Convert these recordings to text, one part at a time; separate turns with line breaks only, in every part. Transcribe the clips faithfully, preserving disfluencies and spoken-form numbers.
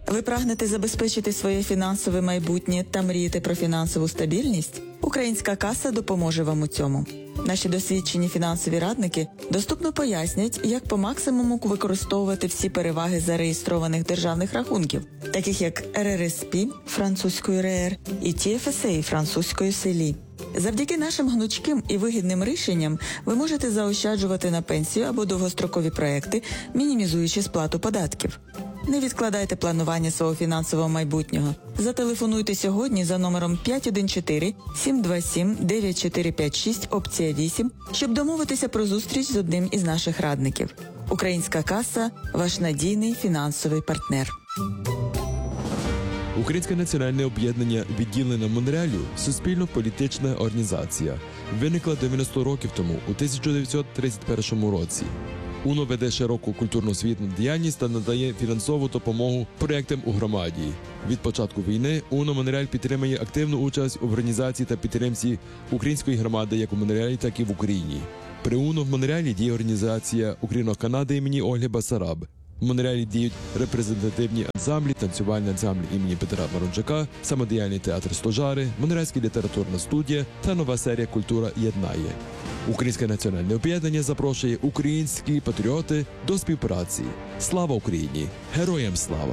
Ви прагнете забезпечити своє фінансове майбутнє та мрієте про фінансову стабільність? Українська каса допоможе вам у цьому. Наші досвідчені фінансові радники доступно пояснять, як по максимуму використовувати всі переваги зареєстрованих державних рахунків, таких як ер ер ес пі, французькою ер е ер, і ті еф ес ей, французькою селі. Завдяки нашим гнучким і вигідним рішенням ви можете заощаджувати на пенсію або довгострокові проекти, мінімізуючи сплату податків. Не відкладайте планування свого фінансового майбутнього. Зателефонуйте сьогодні за номером п'ять один чотири сім два сім дев'ять чотири п'ять шість, опція вісім, щоб домовитися про зустріч з одним із наших радників. Українська каса – ваш надійний фінансовий партнер.
Українське національне об'єднання відділення Монреалю – суспільно-політична організація. Виникла дев'яносто років тому, у тисяча дев'ятсот тридцять першому році. УНО веде широку культурно-освітну діяльність та надає фінансову допомогу проєктам у громаді. Від початку війни УНО Монреаль підтримує активну участь у організації та підтримці української громади як у Монреалі, так і в Україні. При УНО в Монреалі діє організація Україно-Канади імені Ольги Басараб. В Монреалі діють репрезентативні ансамблі, танцювальний ансамбль імені Петра Марончака, самодіяльний театр «Стожари», Монреальська літературна студія та нова серія «Культура єднає». Українське національне об'єднання запрошує українські патріоти до співпраці. Слава Україні! Героям слава!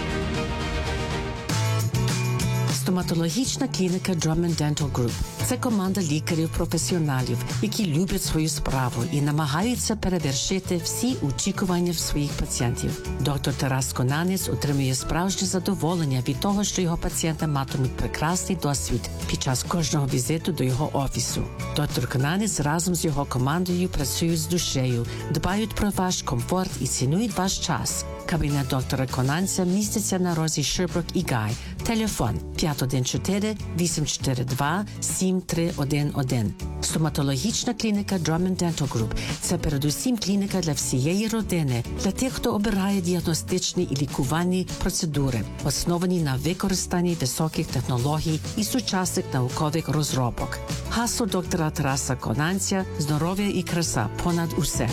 Стоматологічна клініка Drummond Dental Group – це команда лікарів-професіоналів, які люблять свою справу і намагаються перевершити всі очікування своїх пацієнтів. Доктор Тарас Конанець отримує справжнє задоволення від того, що його пацієнти матимуть прекрасний досвід під час кожного візиту до його офісу. Доктор Конанець разом з його командою працюють з душею, дбають про ваш комфорт і цінують ваш час. Кабінет доктора Конанця міститься на розі Sherbrooke і Гай. Телефон п'ять один чотири вісім чотири два сім три один один. Стоматологічна клініка Drummond Dental Group – це передусім клініка для всієї родини, для тих, хто обирає діагностичні і лікувальні процедури, основані на використанні високих технологій і сучасних наукових розробок. Гасло доктора Тараса Конанця – здоров'я і краса понад усе.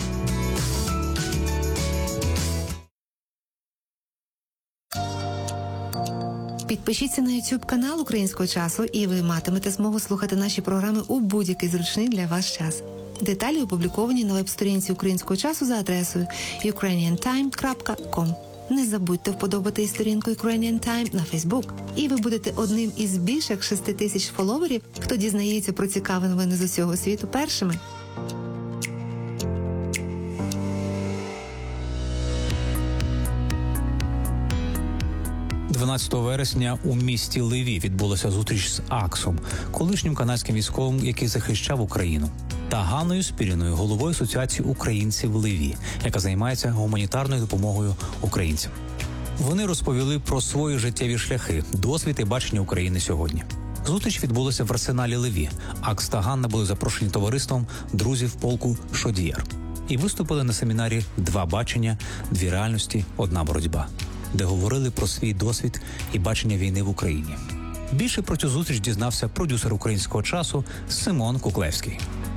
Підпишіться на YouTube канал Українського часу, і ви матимете змогу слухати наші програми у будь-який зручний для вас час. Деталі опубліковані на веб-сторінці Українського часу за адресою юкрейніан тайм крапка ком. Не забудьте вподобати і сторінку Ukrainian Time на Facebook, і ви будете одним із більш як шести тисяч фоловерів, хто дізнається про цікаві новини з усього світу першими.
дванадцятого вересня у місті Леві відбулася зустріч з Аксом, колишнім канадським військовим, який захищав Україну, та Ганною Спіріною, головою Асоціації українців Леві, яка займається гуманітарною допомогою українцям. Вони розповіли про свої життєві шляхи, досвід і бачення України сьогодні. Зустріч відбулася в арсеналі Леві. Акс та Ганна були запрошені товариством друзів полку Шодієр і виступили на семінарі «Два бачення, дві реальності, одна боротьба», де говорили про свій досвід і бачення війни в Україні. Більше про цю зустріч дізнався продюсер Українського часу Симон Куклевський.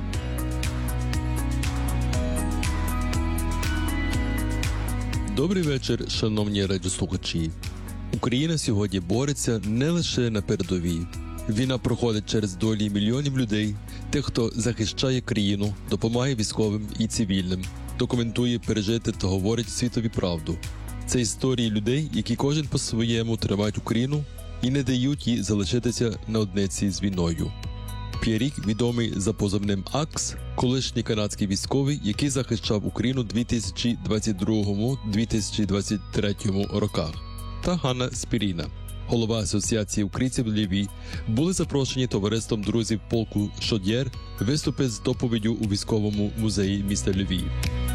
Добрий вечір, шановні радіослухачі. Україна сьогодні бореться не лише на передовій. Війна проходить через долі мільйонів людей, тих, хто захищає країну, допомагає військовим і цивільним, документує пережити та говорить світові правду. Це історії людей, які кожен по-своєму тримають Україну і не дають їй залишитися наодинці з війною. П'єрік, відомий за позивним Акс, колишній канадський військовий, який захищав Україну у дві тисячі двадцять другому - дві тисячі двадцять третьому роках, та Ганна Спіріна, голова Асоціації українців Леві, були запрошені товариством друзів полку Шодієр виступити з доповіддю у військовому музеї міста Леві.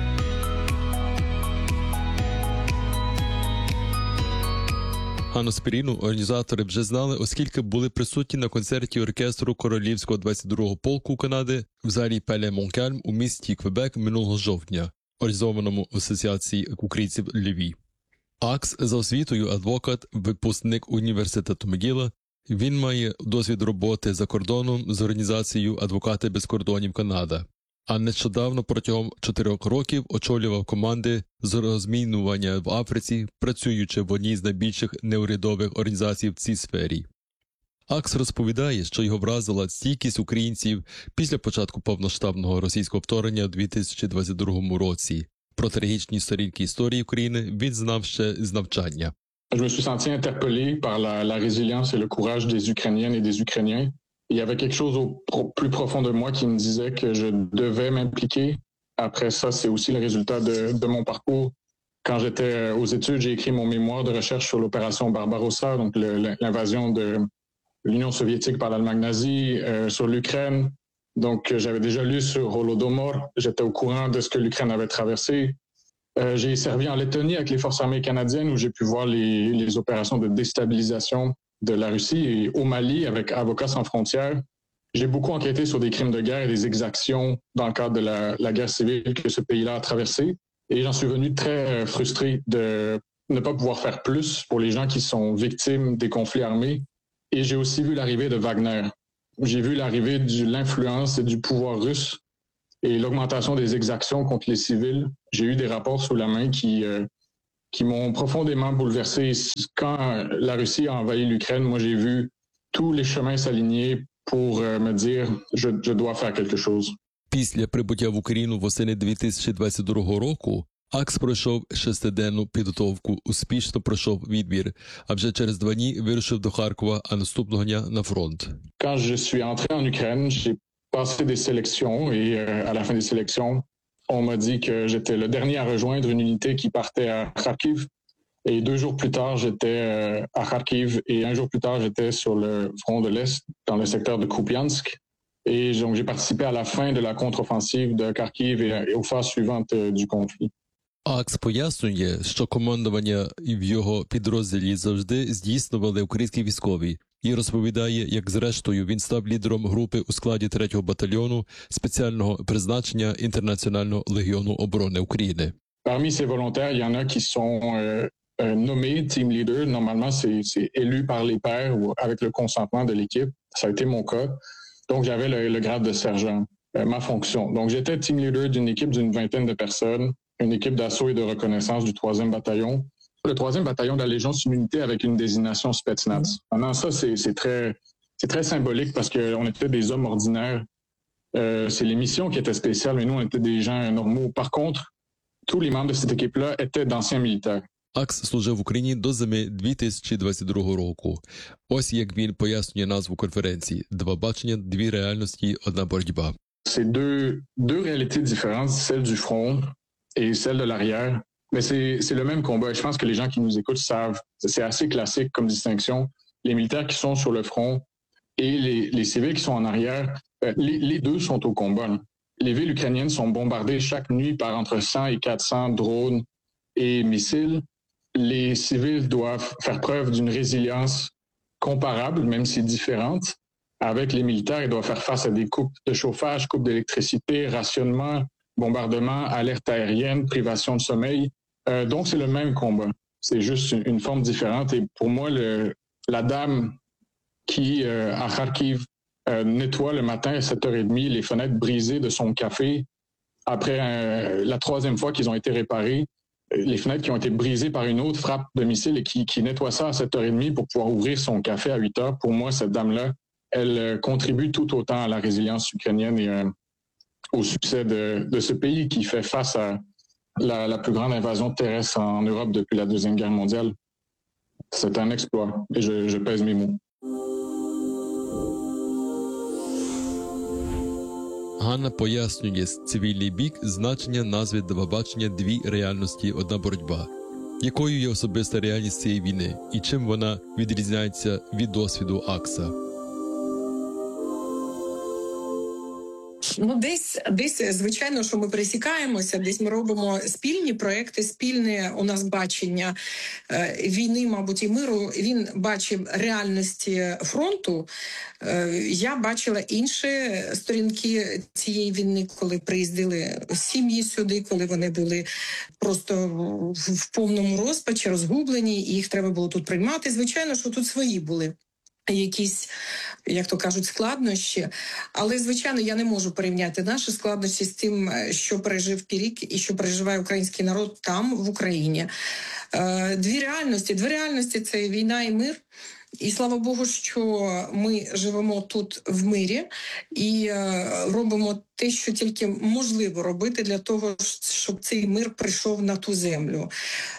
Ганну Спіріну організатори вже знали, оскільки були присутні на концерті оркестру Королівського двадцять другого полку Канади в залі Пеле Монкальм у місті Квебек минулого жовтня, організованому Асоціації українців Леві. Акс за освітою адвокат, випускник університету Могила. Він має досвід роботи за кордоном з організацією «Адвокати без кордонів Канада». А нещодавно протягом чотирьох років очолював команди з розмінування в Африці, працюючи в одній з найбільших неурядових організацій в цій сфері. Акс розповідає, що його вразила стійкість українців після початку повноштабного російського вторгнення у дві тисячі двадцять другому році. Про трагічні сторінки історії України він знав ще з навчання.
Je me suis senti interpellé par la, la résilience et le courage des Ukrainiennes et des Ukrainiens. Il y avait quelque chose au pro- plus profond de moi qui me disait que je devais m'impliquer. Après ça, c'est aussi le résultat de, de mon parcours. Quand j'étais aux études, j'ai écrit mon mémoire de recherche sur l'opération Barbarossa, donc le, l'invasion de l'Union soviétique par l'Allemagne nazie, euh, sur l'Ukraine. Donc, j'avais déjà lu sur Holodomor. J'étais au courant de ce que l'Ukraine avait traversé. Euh, j'ai servi en Lettonie avec les forces armées canadiennes où j'ai pu voir les, les opérations de déstabilisation de la Russie, et au Mali avec Avocats sans frontières. J'ai beaucoup enquêté sur des crimes de guerre et des exactions dans le cadre de la, la guerre civile que ce pays-là a traversé. Et j'en suis venu très frustré de ne pas pouvoir faire plus pour les gens qui sont victimes des conflits armés. Et j'ai aussi vu l'arrivée de Wagner. J'ai vu l'arrivée de l'influence et du pouvoir russe et l'augmentation des exactions contre les civils. J'ai eu des rapports sous la main qui, euh, qui m'ont profondément bouleversé. Quand la Russie a envahi l'Ukraine, moi j'ai vu tous les chemins s'aligner pour euh, me dire je, je dois faire quelque chose.
Після прибуття в Україну восени дві тисячі двадцять другого року Акс пройшов шестиденну підготовку, успішно пройшов відбір, а вже через два дні вирушив до Харкова, а наступного дня на фронт.
Quand je suis entré en Ukraine, j'ai passé des sélections et euh, à la fin des sélections, on m'a dit que j'étais le dernier à rejoindre une unité qui partait à Kharkiv. Et deux jours plus tard, j'étais euh, à Kharkiv et un jour plus tard, j'étais sur le front de l'Est, dans le secteur de Kupiansk. Et donc, j'ai participé à la fin de la contre-offensive de Kharkiv et, et aux phases suivantes euh, du conflit.
Акс пояснює, що командування в його підрозділі завжди здійснювали українські військові, і розповідає, як зрештою він став лідером групи у складі третього батальйону спеціального призначення Інтернаціонального легіону оборони України.
Parmi ces volontaires, il y en a qui sont euh, euh, nommés team leader. Normalement, c'est, c'est élu par les pairs ou avec le consentement de l'équipe. Ça a été mon cas. Donc, j'avais le, le grade de sergent, euh, ma fonction. Donc, j'étais team leader d'une équipe d'une vingtaine de personnes, une équipe d'assaut et de reconnaissance du troisième bataillon. Le troisième bataillon de la Légion, c'est une unité avec une désignation Spetsnaz. Maintenant, ça, c'est, c'est, très, c'est très symbolique parce qu'on était des hommes ordinaires. Euh, c'est les missions qui étaient spéciales, mais nous, on était des gens normaux. Par contre, tous les membres de cette équipe-là étaient d'anciens militaires.
Акс служив в Україні до зими дві тисячі двадцять другого року. Ось як він пояснює назву конференції «Два бачення, дві реальності, одна боротьба».
C'est deux, deux réalités différentes, celle du front et celle de l'arrière. Mais c'est, c'est le même combat. Je pense que les gens qui nous écoutent savent. C'est assez classique comme distinction. Les militaires qui sont sur le front et les, les civils qui sont en arrière, euh, les, les deux sont au combat. Là. Les villes ukrainiennes sont bombardées chaque nuit par entre cent et quatre cents drones et missiles. Les civils doivent faire preuve d'une résilience comparable, même si différente. Avec les militaires, ils doivent faire face à des coupes de chauffage, coupes d'électricité, rationnement, bombardement, alerte aérienne, privation de sommeil. Euh, donc, c'est le même combat. C'est juste une, une forme différente. Et pour moi, le, la dame qui, euh, à Kharkiv, euh, nettoie le matin à sept heures trente les fenêtres brisées de son café, après euh, la troisième fois qu'ils ont été réparés, les fenêtres qui ont été brisées par une autre frappe de missile et qui, qui nettoie ça à sept heures trente pour pouvoir ouvrir son café à huit heures. Pour moi, cette dame-là, elle euh, contribue tout autant à la résilience ukrainienne et euh, au succès de, de ce pays qui fait face à la, la plus grande invasion terrestre en Europe depuis la Deuxième Guerre mondiale. C'est un exploit et je, je pèse mes mots.
Ганна пояснює цивільний бік значення назви «Два бачення, дві реальності, одна боротьба». Якою є особиста реальність цієї війни і чим вона відрізняється від досвіду Акса?
Ну, десь, десь, звичайно, що ми пересікаємося, десь ми робимо спільні проекти, спільне у нас бачення е, війни, мабуть, і миру. Він бачив реальності фронту. Е, я бачила інші сторінки цієї війни, коли приїздили сім'ї сюди, коли вони були просто в, в повному розпачі, розгублені, і їх треба було тут приймати. Звичайно, що тут свої були якісь, як то кажуть, складнощі. Але, звичайно, я не можу порівняти наші складнощі з тим, що пережив Пірік і що переживає український народ там, в Україні. Дві реальності. Дві реальності – це війна і мир. І слава Богу, що ми живемо тут в мирі і робимо те, що тільки можливо робити для того, щоб цей мир прийшов на ту землю.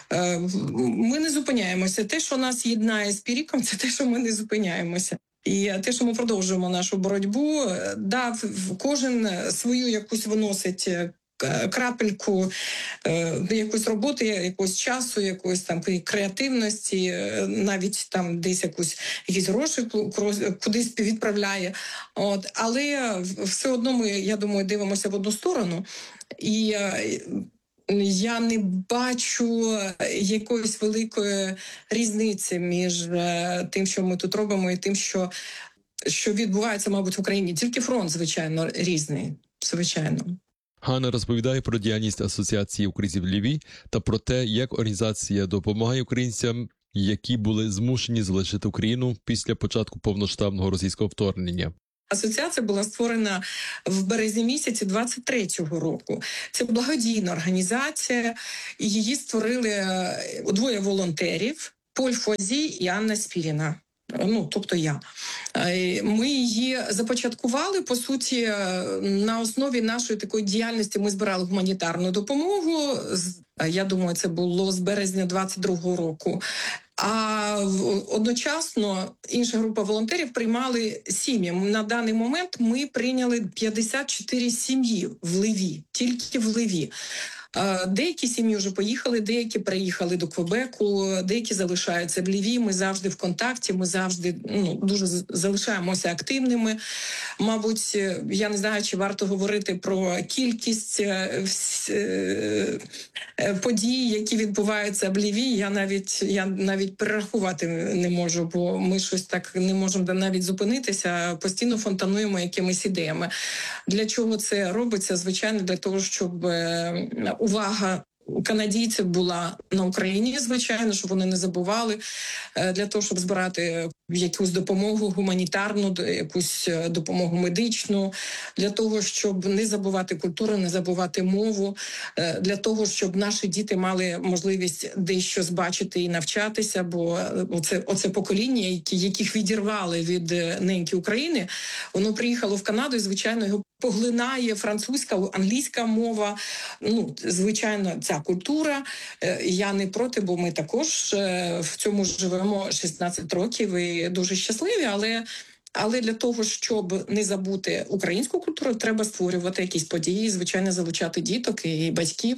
Ми не зупиняємося. Те, що нас єднає з Піріком, це те, що ми не зупиняємося. І те, що ми продовжуємо нашу боротьбу, да, кожен свою якусь виносить крапельку е, якоїсь роботи, якогось часу, якоїсь там креативності, навіть там десь якусь якісь гроші кудись відправляє. От, але все одно ми, я думаю, дивимося в одну сторону. І е, я не бачу якоїсь великої різниці між тим, що ми тут робимо, і тим, що, що відбувається, мабуть, в Україні. Тільки фронт, звичайно, різний, звичайно.
Ганна розповідає про діяльність Асоціації українців в Львові та про те, як організація допомагає українцям, які були змушені залишити Україну після початку повноштабного російського вторгнення.
Асоціація була створена в березні місяці двадцять третього року. Це благодійна організація, і її створили двоє волонтерів – Поль Фуазі і Анна Спіріна. Ну, тобто я. Ми її започаткували, по суті, на основі нашої такої діяльності ми збирали гуманітарну допомогу. Я думаю, це було з березня двадцять другого року. А одночасно інша група волонтерів приймали сім'ї. На даний момент ми прийняли п'ятдесят чотири сім'ї в Львові, тільки в Львові. Деякі сім'ї вже поїхали, деякі приїхали до Квебеку, деякі залишаються в Львові. Ми завжди в контакті, ми завжди ну, дуже залишаємося активними. Мабуть, я не знаю, чи варто говорити про кількість подій, які відбуваються в Львові. Я навіть, я навіть перерахувати не можу, бо ми щось так не можемо навіть зупинитися, постійно фонтануємо якимись ідеями. Для чого це робиться? Звичайно, для того, щоб увага канадійців була на Україні, звичайно, щоб вони не забували, для того, щоб збирати якусь допомогу гуманітарну, якусь допомогу медичну, для того, щоб не забувати культуру, не забувати мову, для того, щоб наші діти мали можливість дещо збачити і навчатися, бо оце, оце покоління, які, яких відірвали від неньки України, воно приїхало в Канаду і, звичайно, його поглинає французька, англійська мова, ну, звичайно, ця культура. Я не проти, бо ми також в цьому живемо шістнадцять років і дуже щасливі, але Але для того, щоб не забути українську культуру, треба створювати якісь події, звичайно, залучати діток і батьків.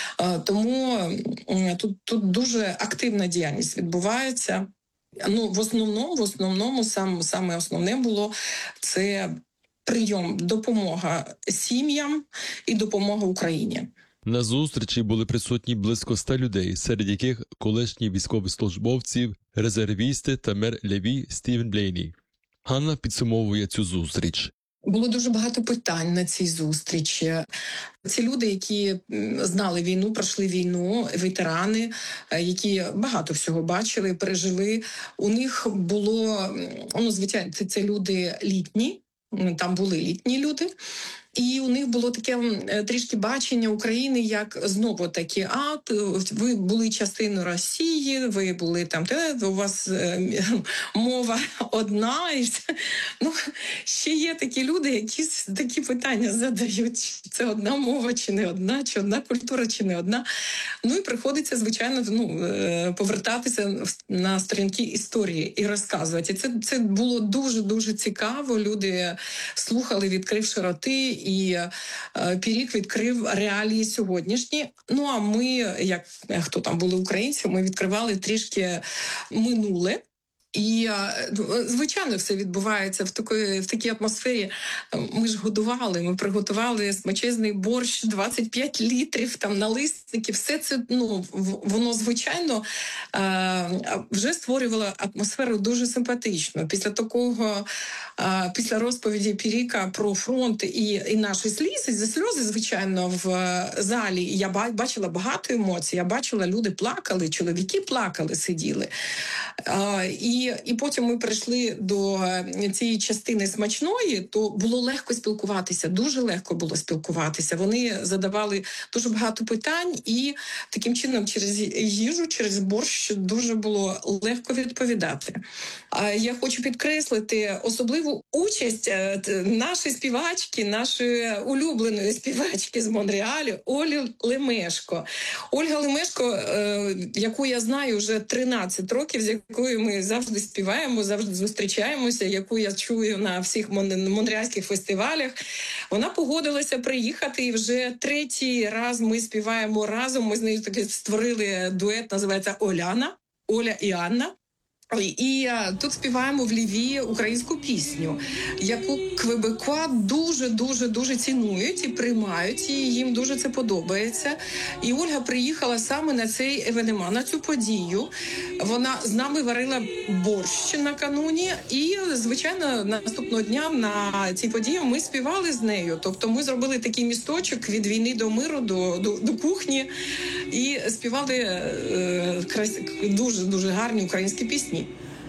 Тому тут, тут дуже активна діяльність відбувається. Ну, в основному, в основному, сам, саме основне було це прийом, допомога сім'ям і допомога Україні.
На зустрічі були присутні близько ста людей, серед яких колишні військовослужбовці, резервісти та мер Львова Стівен Блейні. Ганна підсумовує цю зустріч.
Було дуже багато питань на цій зустрічі. Ці люди, які знали війну, пройшли війну, ветерани, які багато всього бачили, пережили. У них було, ну, звичайно, це, це люди літні, там були літні люди. І у них було таке трішки бачення України, як знову такі, а ви були частиною Росії, ви були там, те, у вас е, мова одна. І ну, ще є такі люди, які такі питання задають, це одна мова чи не одна, чи одна культура, чи не одна. Ну і приходиться, звичайно, ну, повертатися на сторінки історії і розказувати. І це, це було дуже-дуже цікаво. Люди слухали, відкривши роти, і е, Пірік відкрив реалії сьогоднішні. Ну, а ми, як хто там були українці, ми відкривали трішки минуле. І, звичайно, все відбувається в такій, в такій атмосфері. Ми ж годували, ми приготували смачезний борщ, двадцять п'ять літрів, там, налисники. Все це, ну, воно, звичайно, вже створювало атмосферу дуже симпатичну. Після такого, після розповіді Піріка про фронт і, і наші слізи, за сльози, звичайно, в залі. Я бачила багато емоцій, я бачила, люди плакали, чоловіки плакали, сиділи. І І, і потім ми прийшли до цієї частини смачної, то було легко спілкуватися, дуже легко було спілкуватися. Вони задавали дуже багато питань, і таким чином через їжу, через борщ дуже було легко відповідати. А я хочу підкреслити особливу участь нашої співачки, нашої улюбленої співачки з Монреалю Олі Лемешко. Ольга Лемешко, яку я знаю вже тринадцять років, з якою ми завжди співаємо, завжди зустрічаємося, яку я чую на всіх монреальських фестивалях. Вона погодилася приїхати, і вже третій раз ми співаємо разом. Ми з нею таки створили дует, називається «Оляна», Оля і Анна. І тут співаємо в Львові українську пісню, яку квебекуа дуже-дуже-дуже цінують і приймають, і їм дуже це подобається. І Ольга приїхала саме на цей евенемент, на цю подію. Вона з нами варила борщ накануні, і, звичайно, наступного дня на цій події ми співали з нею. Тобто ми зробили такий місточок від війни до миру, до, до, до кухні, і співали е, дуже-дуже гарні українські пісні.